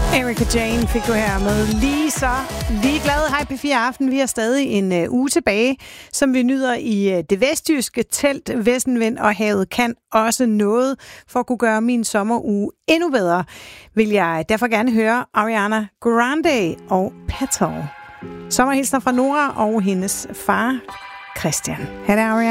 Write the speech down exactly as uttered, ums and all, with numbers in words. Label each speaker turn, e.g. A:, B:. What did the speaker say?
A: Erika Jane fik du her med lige så. Vi er glade. Hej P fire Aften. Vi har stadig en uh, uge tilbage, som vi nyder i uh, det vestjyske telt, Vestenvind og havet kan også noget. For at kunne gøre min sommeruge endnu bedre, vil jeg derfor gerne høre Ariana Grande og Petal. Sommerhilsner fra Nora og hendes far Christian. Ha' det, Ariana.